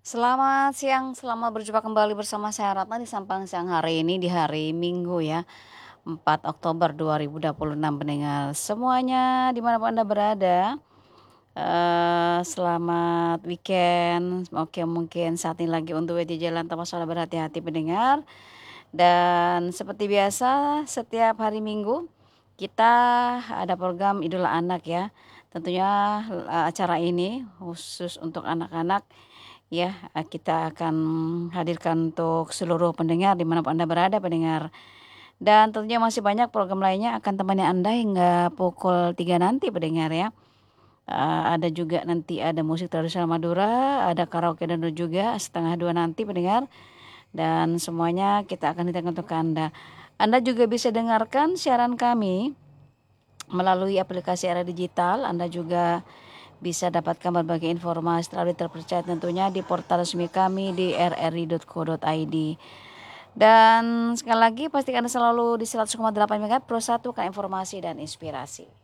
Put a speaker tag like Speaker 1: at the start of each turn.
Speaker 1: Selamat siang, selamat berjumpa kembali bersama saya Ratna di Sampang Siang hari ini di hari Minggu ya, 4 Oktober 2026 pendengar semuanya dimanapun Anda berada. Selamat weekend. Oke, mungkin saat ini lagi untuk di jalan tanpa salah berhati-hati pendengar. Dan seperti biasa setiap hari Minggu kita ada program Idul Anak ya. Tentunya acara ini khusus untuk anak-anak ya. Kita akan hadirkan untuk seluruh pendengar dimanapun Anda berada pendengar. Dan tentunya masih banyak program lainnya akan temani Anda hingga pukul 3 nanti pendengar ya. Ada juga nanti ada musik tradisional Madura, ada karaoke dan juga setengah 2 nanti pendengar. Dan semuanya kita akan hidupkan untuk Anda. Anda juga bisa dengarkan siaran kami melalui aplikasi era digital. Anda juga bisa dapatkan berbagai informasi terpercaya tentunya di portal resmi kami di rri.co.id. Dan sekali lagi pastikan Anda selalu di 100,8 MHz Pro 1 ke informasi dan inspirasi.